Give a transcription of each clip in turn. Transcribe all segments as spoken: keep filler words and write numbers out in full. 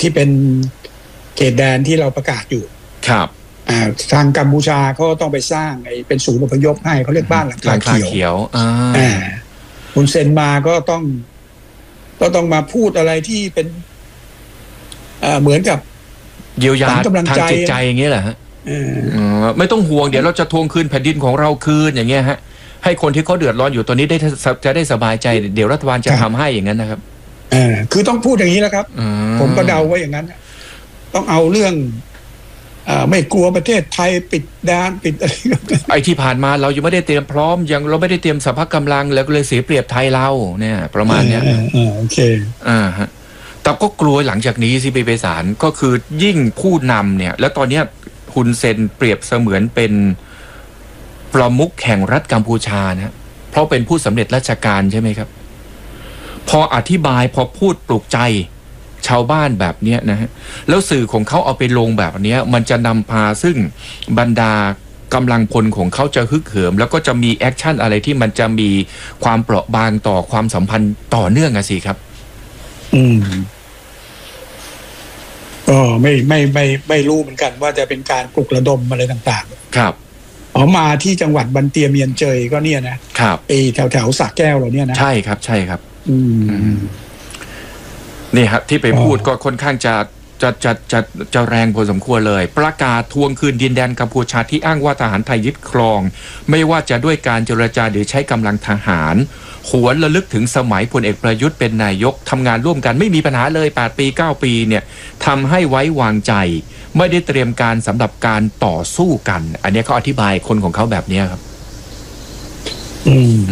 ที่เป็นเขตแดนที่เราประกาศอยู่ครับทางกัมพูชาเขาต้องไปสร้างไอ้เป็นศูนย์อพยพให้เขาเรียกบ้านหลังคาเขียวอ่าคุณเซนมาก็ต้องก็ต้องมาพูดอะไรที่เป็นเหมือนกับเยียวยาทางจิตใจอย่างเงี้ยแหละฮะไม่ต้องห่วงเดี๋ยวเราจะทวงคืนแผ่นดินของเราคืนอย่างเงี้ยฮะให้คนที่เขาเดือดร้อนอยู่ตอนนี้ได้จะได้สบายใจเดี๋ยวรัฐบาลจะทำให้อย่างนั้นนะครับเออคือต้องพูดอย่างนี้แล้วครับผมก็เดาไว้อย่างนั้นต้องเอาเรื่องไม่กลัวประเทศไทยปิดด้านปิดอะไรไอ้ที่ผ่านมาเรายังไม่ได้เตรียมพร้อมยังเราไม่ได้เตรียมสภาพกำลังแล้วก็เลยเสียเปรียบไทยเราเนี่ยประมาณเนี้ยโอเคอ่าฮะแต่ก็กลัวหลังจากนี้สิไปไปศาลก็คือยิ่งผู้นำเนี่ยแล้วตอนเนี้ยฮุนเซนเปรียบเสมือนเป็นประมุขแห่งรัฐกัมพูชานะเพราะเป็นผู้สำเร็จราชการใช่ไหมครับพออธิบายพอพูดปลุกใจชาวบ้านแบบนี้นะฮะแล้วสื่อของเขาเอาไปลงแบบนี้มันจะนำพาซึ่งบรรดากำลังพลของเขาจะฮึกเหิมแล้วก็จะมีแอคชั่นอะไรที่มันจะมีความเปราะบางต่อความสัมพันธ์ต่อเนื่องอะสิครับอืมก็ไม่ไม่ไม่ไม่รู้เหมือนกันว่าจะเป็นการปลุกระดมอะไรต่างๆครับออกมาที่จังหวัดบันเตียเมียนเจยก็เนี่ยนะครับไอ้แถวแถวสระแก้วเราเนี่ยนะใช่ครับใช่ครับอืมนี่ครับที่ไปพูดก็ค่อนข้างจะจะจะจะจะแรงพอสมควรเลยประกาศทวงคืนดินแดนกัมพูชาที่อ้างว่าทหารไทยยึดครองไม่ว่าจะด้วยการเจรจาหรือใช้กำลังทหารหวนระลึกถึงสมัยพลเอกประยุทธ์เป็นนายกทำงานร่วมกันไม่มีปัญหาเลยแปดปีเก้าปีเนี่ยทำให้ไว้วางใจไม่ได้เตรียมการสำหรับการต่อสู้กันอันนี้เขาอธิบายคนของเขาแบบนี้ครับอืม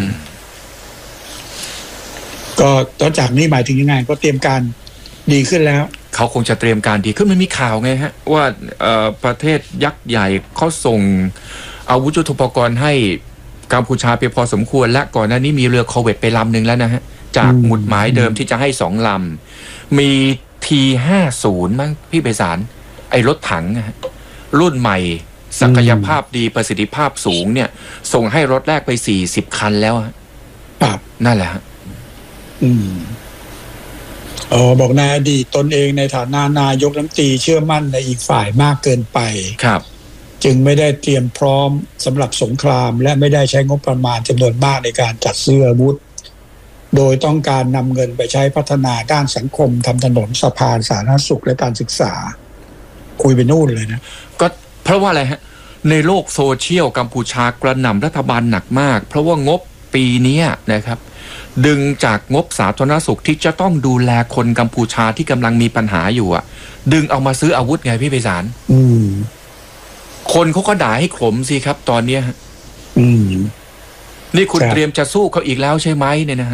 ก็ต่อจากนี้หมายถึงยังไงก็เตรียมการดีขึ้นแล้วเขาคงจะเตรียมการดีขึ้นมันมีข่าวไงฮะว่าประเทศยักษ์ใหญ่เขาส่งอาวุธยุทโธปกรณ์ให้กัมพูชาไปพอสมควรและก่อนหน้านี้มีเรือคอร์เวตไปลำหนึ่งแล้วนะฮะจากหมุดหมายเดิมที่จะให้สองลำมี ที ห้าสิบ มั้งพี่ไพศาลไอ้รถถังรุ่นใหม่ศักยภาพดีประสิทธิภาพสูงเนี่ยส่งให้รถแรกไปสี่สิบคันแล้วครับนั่นแหละฮะอืมอ๋อบอกในอดีตตนเองในฐานะนายกรัฐมนตรีเชื่อมั่นในอีกฝ่ายมากเกินไปครับจึงไม่ได้เตรียมพร้อมสำหรับสงครามและไม่ได้ใช้งบประมาณจำนวนมากในการจัดซื้ออาวุธโดยต้องการนำเงินไปใช้พัฒนาด้านสังคมทำถนนสะพานสาธารณสุขและการศึกษาคุยไปนู่นเลยนะก็เพราะว่าอะไรฮะในโลกโซเชียลกัมพูชากระหน่ำรัฐบาลหนักมากเพราะว่างบปีนี้นะครับดึงจากงบสาธารณสุขที่จะต้องดูแลคนกัมพูชาที่กำลังมีปัญหาอยู่อ่ะดึงเอามาซื้ออาวุธไงพี่ไพศาลอืมคนเขาก็ด่าให้ขมสิครับตอนเนี้ยอืมนี่คุณเตรียมจะสู้เขาอีกแล้วใช่ไหมเนี่ยนะฮะ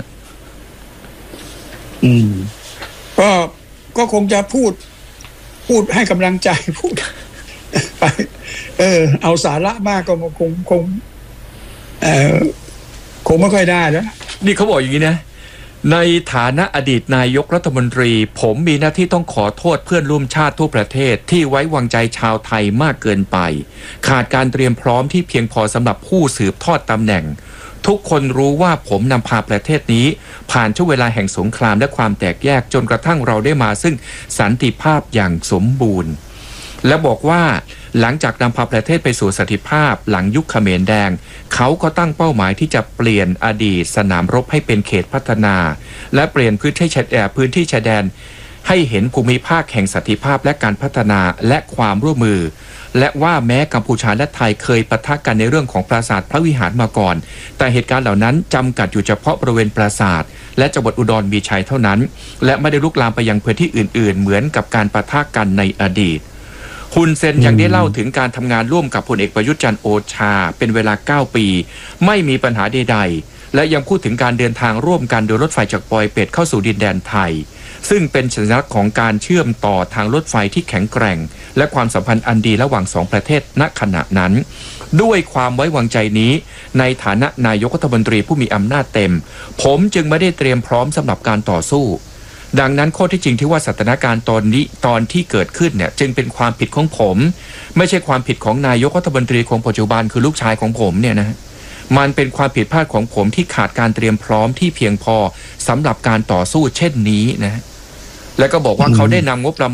อืมก็ก็คงจะพูดพูดให้กำลังใจพูดไปเออเอาสาระมากก็คงคงเออคงไม่ค่อยได้แล้วนี่เขาบอกอย่างนี้นะในฐานะอดีตนายกรัฐมนตรีผมมีหน้าที่ต้องขอโทษเพื่อนร่วมชาติทั่วประเทศที่ไว้วางใจชาวไทยมากเกินไปขาดการเตรียมพร้อมที่เพียงพอสำหรับผู้สืบทอดตำแหน่งทุกคนรู้ว่าผมนำพาประเทศนี้ผ่านช่วงเวลาแห่งสงครามและความแตกแยกจนกระทั่งเราได้มาซึ่งสันติภาพอย่างสมบูรณ์และบอกว่าหลังจากนำพาประเทศไปสู่สันติภาพหลังยุคเขมรแดงเขาก็ตั้งเป้าหมายที่จะเปลี่ยนอดีตสนามรบให้เป็นเขตพัฒนาและเปลี่ยนพื้นที่ชายแดนพื้นที่ชายแดนให้เห็นภูมิภาคแห่งสันติภาพและการพัฒนาและความร่วมมือและว่าแม้กัมพูชาและไทยเคยปะทะกันในเรื่องของปราสาทพระวิหารมาก่อนแต่เหตุการณ์เหล่านั้นจำกัดอยู่เฉพาะบริเวณปราสาทและจังหวัดอุดรมีชัยเท่านั้นและไม่ได้ลุกลามไปยังพื้นที่อื่นๆเหมือนกับการปะทะกันในอดีตฮุนเซนยังได้เล่าถึงการทำงานร่วมกับพลเอกประยุทธ์จันทร์โอชาเป็นเวลาเก้าปีไม่มีปัญหาใดๆและยังพูดถึงการเดินทางร่วมกันโดยรถไฟจากปอยเป็ดเข้าสู่ดินแดนไทยซึ่งเป็นสัญลักษณ์ของการเชื่อมต่อทางรถไฟที่แข็งแกร่งและความสัมพันธ์อันดีระหว่างสองประเทศณขณะนั้นด้วยความไว้วางใจนี้ในฐานะนายกรัฐมนตรีผู้มีอำนาจเต็มผมจึงไม่ได้เตรียมพร้อมสำหรับการต่อสู้ดังนั้นข้อที่จริงที่ว่าสถานการณ์ตอนนี้ตอนที่เกิดขึ้นเนี่ยจึงเป็นความผิดของผมไม่ใช่ความผิดของนายกรัฐมนตรีของปัจจุบันคือลูกชายของผมเนี่ยนะมันเป็นความผิดพลาดของผมที่ขาดการเตรียมพร้อมที่เพียงพอสำหรับการต่อสู้เช่นนี้นะและก็บอกว่าเขาได้นำงบประมาณ